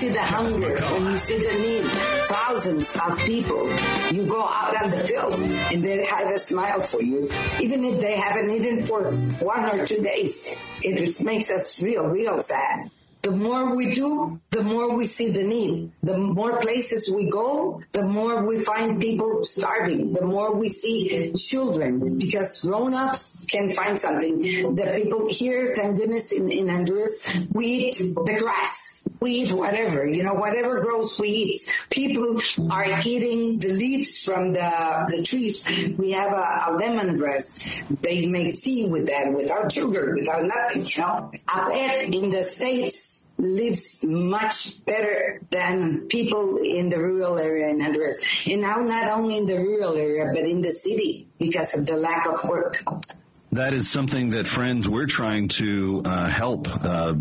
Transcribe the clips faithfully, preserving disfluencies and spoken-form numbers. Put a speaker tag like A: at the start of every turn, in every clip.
A: see the hunger, when you see the need, thousands of people, you go out on the field and they have a smile for you, even if they haven't eaten for one or two days. It just makes us real, real sad. The more we do, the more we see the need. The more places we go, the more we find people starving. The more we see children, because grown-ups can find something. The people here, thank goodness, in, in Honduras, we eat the grass. We eat whatever, you know, whatever grows, we eat. People are eating the leaves from the, the trees. We have a, a lemongrass. They make tea with that, without sugar, without nothing, you know. I bet in the States, lives much better than people in the rural area in Honduras. And now not only in the rural area, but in the city because of the lack of work.
B: That is something that, friends, we're trying to uh, help uh,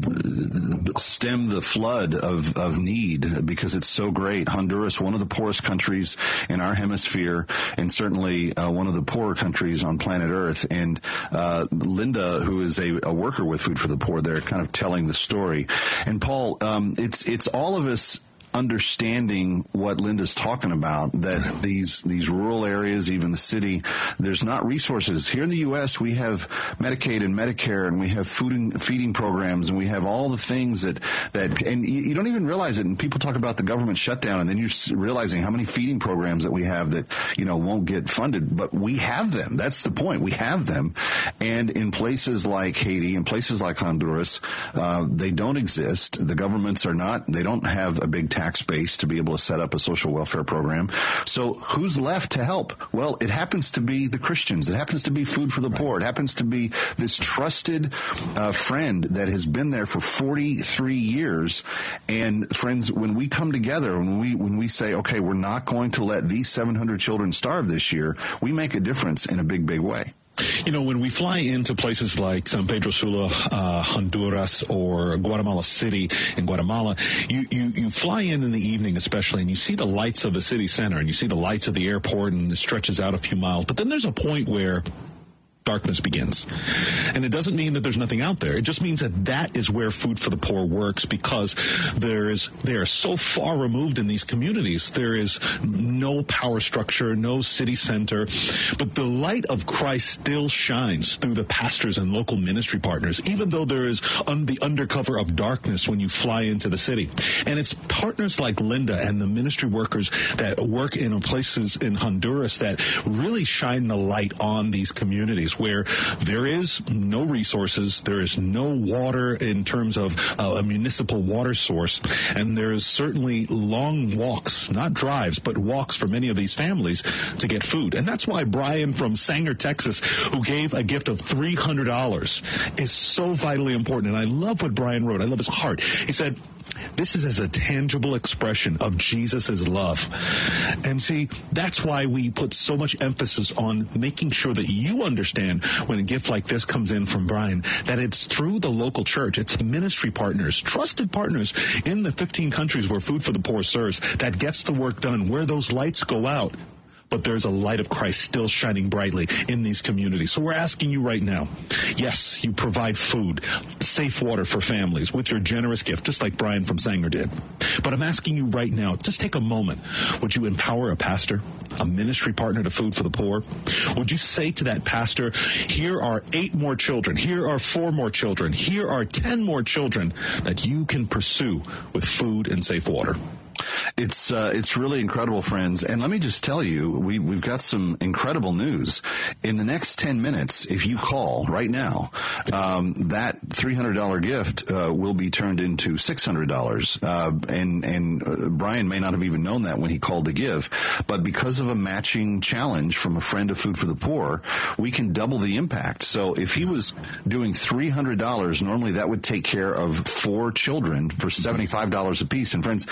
B: stem the flood of, of need because it's so great. Honduras, one of the poorest countries in our hemisphere, and certainly uh, one of the poorer countries on planet Earth. And uh, Linda, who is a, a worker with Food for the Poor, they're kind of telling the story. And Paul, um, it's it's all of us understanding what Linda's talking about, that these these rural areas, even the city, there's not resources. Here in the U S, we have Medicaid and Medicare, and we have food and feeding programs, and we have all the things that, that and you, you don't even realize it. And people talk about the government shutdown, and then you're realizing how many feeding programs that we have that, you know, won't get funded. But we have them. That's the point. We have them. And in places like Haiti, in places like Honduras, uh, they don't exist. The governments are not, they don't have a big tax base to be able to set up a social welfare program. So who's left to help? Well, it happens to be the Christians. It happens to be Food for the Poor. It happens to be this trusted uh, friend that has been there for forty-three years. And friends, when we come together, when we when we say, okay, we're not going to let these seven hundred children starve this year, we make a difference in a big, big way.
C: You know, when we fly into places like San Pedro Sula, uh, Honduras, or Guatemala City in Guatemala, you, you, you fly in in the evening especially, and you see the lights of the city center, and you see the lights of the airport, and it stretches out a few miles. But then there's a point where darkness begins. And it doesn't mean that there's nothing out there. It just means that that is where Food for the Poor works, because there is, they are so far removed in these communities. There is no power structure, no city center, but the light of Christ still shines through the pastors and local ministry partners, even though there is un- the undercover of darkness when you fly into the city. And it's partners like Linda and the ministry workers that work in places in Honduras that really shine the light on these communities, where there is no resources, there is no water in terms of uh, a municipal water source, and there is certainly long walks, not drives, but walks for many of these families to get food. And that's why Brian from Sanger, Texas, who gave a gift of three hundred dollars, is so vitally important. And I love what Brian wrote. I love his heart. He said, this is as a tangible expression of Jesus' love. And see, that's why we put so much emphasis on making sure that you understand when a gift like this comes in from Brian, that it's through the local church. It's ministry partners, trusted partners in the fifteen countries where Food for the Poor serves, that gets the work done, where those lights go out. But there's a light of Christ still shining brightly in these communities. So we're asking you right now, yes, you provide food, safe water for families with your generous gift, just like Brian from Sanger did. But I'm asking you right now, just take a moment. Would you empower a pastor, a ministry partner to Food for the Poor? Would you say to that pastor, here are eight more children, here are four more children, here are ten more children that you can pursue with food and safe water?
B: It's uh, it's really incredible, friends. And let me just tell you, we, we've got some incredible news. In the next ten minutes, if you call right now, um, that three hundred dollars gift uh, will be turned into six hundred dollars. Uh, and and uh, Brian may not have even known that when he called to give. But because of a matching challenge from a friend of Food for the Poor, we can double the impact. So if he was doing three hundred dollars, normally that would take care of four children for seventy-five dollars apiece. And friends, that's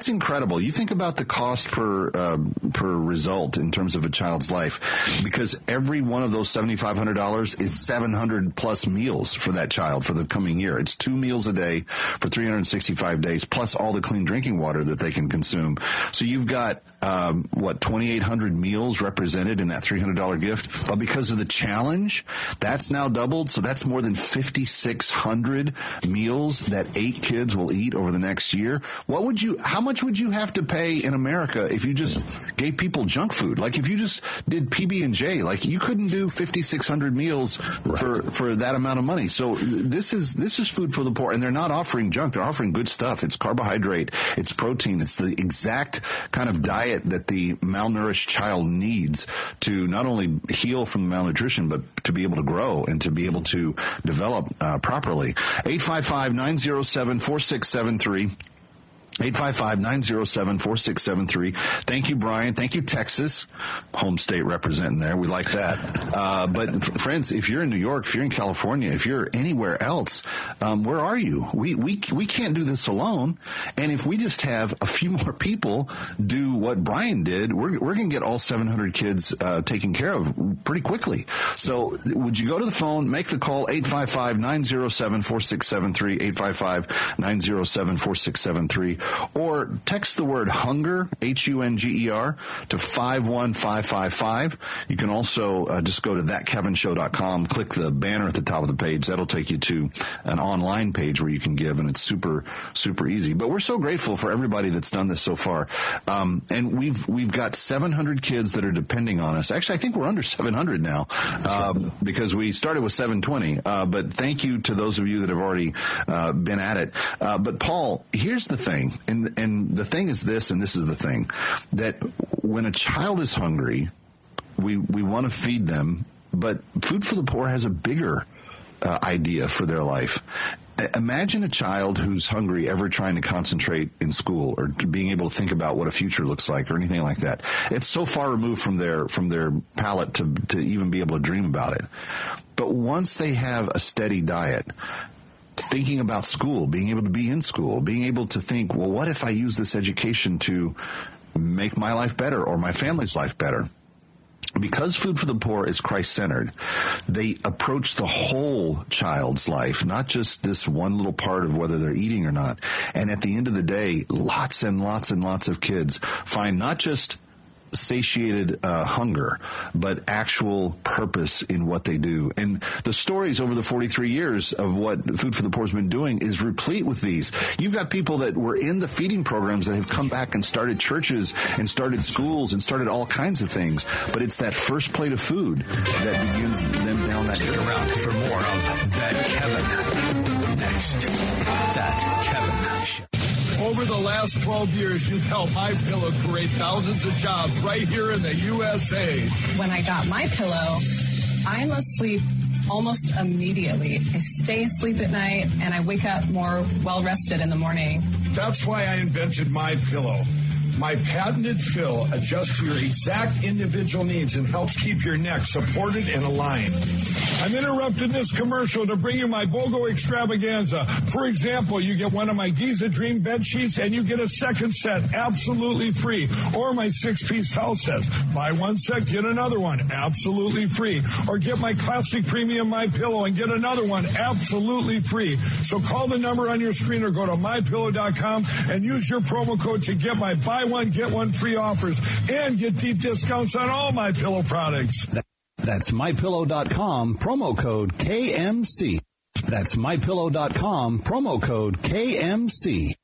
B: that's incredible. You think about the cost per uh, per result in terms of a child's life, because every one of those seven thousand five hundred dollars is seven hundred plus meals for that child for the coming year. It's two meals a day for three hundred sixty-five days, plus all the clean drinking water that they can consume. So you've got, um, what, twenty-eight hundred meals represented in that three hundred dollars gift. But because of the challenge, that's now doubled. So that's more than fifty-six hundred meals that eight kids will eat over the next year. What would you, how much would you have to pay in America if you just gave people junk food? Like if you just did P B and J, like you couldn't do fifty-six hundred meals right. for, for that amount of money. So this is, this is food for the poor, and they're not offering junk. They're offering good stuff. It's carbohydrate. It's protein. It's the exact kind of diet that the malnourished child needs to not only heal from malnutrition, but to be able to grow and to be able to develop uh, properly. eight five five, nine oh seven, four six seven three. eight five five, nine oh seven, four six seven three. Thank you, Brian. Thank you, Texas. Home state representing there. We like that. Uh, but f- friends, if you're in New York, if you're in California, if you're anywhere else, um, where are you? We, we, we can't do this alone. And if we just have a few more people do what Brian did, we're, we're going to get all seven hundred kids, uh, taken care of pretty quickly. So would you go to the phone, make the call, eight five five, nine oh seven, four six seven three, eight five five, nine oh seven, four six seven three. Or text the word hunger, H U N G E R, to five one five five five. You can also uh, just go to that kevin show dot com, click the banner at the top of the page. That'll take you to an online page where you can give, and it's super, super easy. But we're so grateful for everybody that's done this so far. Um, and we've we've got seven hundred kids that are depending on us. Actually, I think we're under seven hundred now um, because we started with seven twenty. Uh, but thank you to those of you that have already uh, been at it. Uh, but, Paul, here's the thing. And and the thing is this, and this is the thing, that when a child is hungry, we we want to feed them, but Food for the Poor has a bigger uh, idea for their life. Imagine a child who's hungry ever trying to concentrate in school or being able to think about what a future looks like or anything like that. It's so far removed from their from their palate to to even be able to dream about it. But once they have a steady diet, thinking about school, being able to be in school, being able to think, well, what if I use this education to make my life better or my family's life better? Because Food for the Poor is Christ-centered, they approach the whole child's life, not just this one little part of whether they're eating or not. And at the end of the day, lots and lots and lots of kids find not just satiated uh, hunger, but actual purpose in what they do. And the stories over the forty-three years of what Food for the Poor has been doing is replete with these. You've got people that were in the feeding programs that have come back and started churches and started schools and started all kinds of things. But it's that first plate of food that begins them down that.
D: Stick around for more of That Kevin. Next, That Kevin.
E: Over the last twelve years, you've helped MyPillow create thousands of jobs right here in the U S A.
F: When I got MyPillow, I'm asleep almost immediately. I stay asleep at night, and I wake up more well-rested in the morning.
E: That's why I invented MyPillow. My patented fill adjusts to your exact individual needs and helps keep your neck supported and aligned. I'm interrupting this commercial to bring you my BOGO extravaganza. For example, you get one of my Giza Dream bed sheets and you get a second set absolutely free. Or my six-piece house sets. Buy one set, get another one absolutely free. Or get my classic premium MyPillow and get another one absolutely free. So call the number on your screen or go to my pillow dot com and use your promo code to get my buy one, get one free offers and get deep discounts on all MyPillow products.
G: That's my pillow dot com, promo code K M C. That's my pillow dot com, promo code K M C.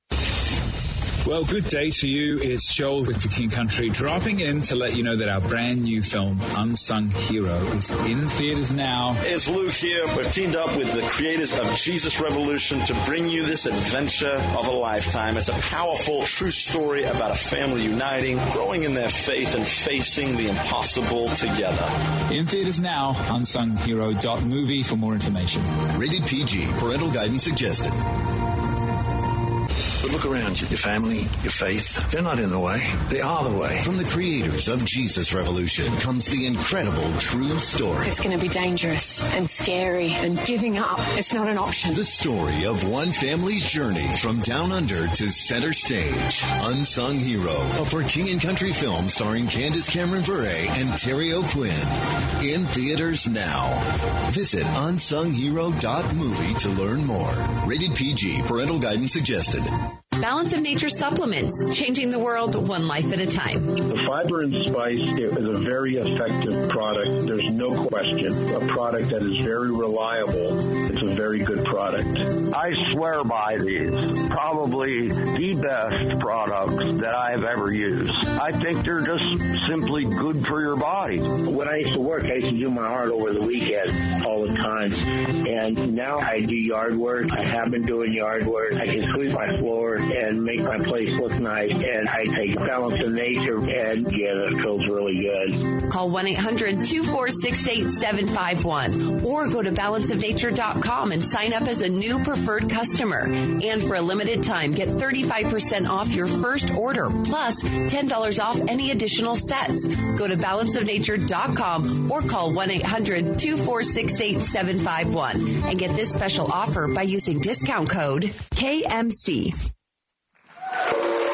H: Well, good day to you. It's Joel with The King Country dropping in to let you know that our brand new film, Unsung Hero, is in theaters now.
I: It's Luke here. We've teamed up with the creators of Jesus Revolution to bring you this adventure of a lifetime. It's a powerful, true story about a family uniting, growing in their faith, and facing the impossible together.
H: In theaters now, unsung hero dot movie for more information.
J: Rated P G. Parental guidance suggested. Look around you. Your family, your faith, they're not in the way. They are the way.
K: From the creators of Jesus Revolution comes the incredible true story.
L: It's going to be dangerous and scary, and giving up, it's not an option.
K: The story of one family's journey from down under to center stage. Unsung Hero, a For King and Country film starring Candace Cameron Bure and Terry O'Quinn. In theaters now. Visit unsung hero dot movie to learn more. Rated P G. Parental guidance suggested.
M: Balance of Nature supplements, changing the world one life at a time.
N: The Fiber and Spice is a very effective product. There's no question. A product that is very reliable. It's a very good product.
O: I swear by these. Probably the best products that I've ever used. I think they're just simply good for your body.
N: When I used to work, I used to do my art over the weekend all the time. And now I do yard work. I have been doing yard work. I can sweep my floor and make my place look nice. And I take Balance of Nature, and yeah, that feels really good.
M: Call one eight hundred two four six eight seven five one or go to balance of nature dot com and sign up as a new preferred customer. And for a limited time, get thirty-five percent off your first order, plus ten dollars off any additional sets. Go to balance of nature dot com or call one eight hundred two four six eight seven five one and get this special offer by using discount code K M C.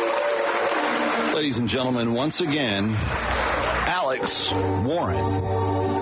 B: Ladies and gentlemen, once again, Alex Warren.